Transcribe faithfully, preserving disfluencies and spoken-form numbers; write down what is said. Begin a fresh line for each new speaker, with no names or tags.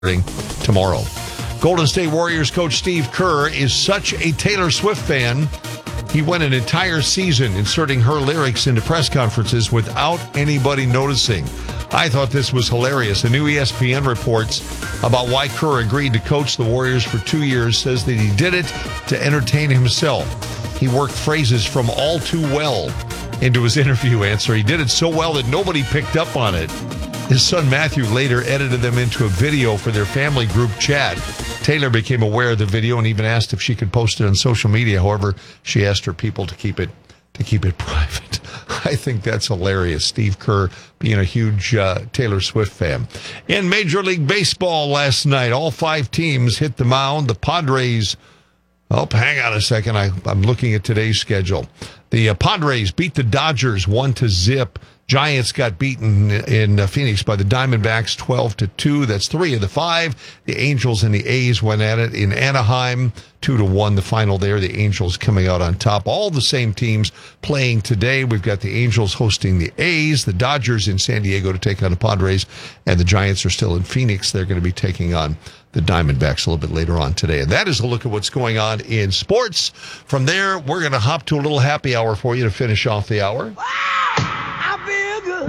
tomorrow. Golden State Warriors coach Steve Kerr is such a Taylor Swift fan, he went an entire season inserting her lyrics into press conferences without anybody noticing. I thought this was hilarious. A new E S P N reports about why Kerr agreed to coach the Warriors for two years, says that he did it to entertain himself. He worked phrases from All Too Well into his interview answer. He did it so well that nobody picked up on it. His son Matthew later edited them into a video for their family group chat. Taylor became aware of the video and even asked if she could post it on social media. However, she asked her people to keep it to keep it private. I think that's hilarious. Steve Kerr being a huge uh, Taylor Swift fan. In Major League Baseball last night, all five teams hit the mound. The Padres, oh, hang on a second. I, I'm looking at today's schedule. The uh, Padres beat the Dodgers one to zip. Giants got beaten in uh, Phoenix by the Diamondbacks twelve to two. That's three of the five. The Angels and the A's went at it in Anaheim, two to one. The final there, the Angels coming out on top. All the same teams playing today. We've got the Angels hosting the A's, the Dodgers in San Diego to take on the Padres, and the Giants are still in Phoenix. They're going to be taking on the Diamondbacks a little bit later on today. And that is a look at what's going on in sports. From there, we're going to hop to a little happy hour for you to finish off the hour.
Wow!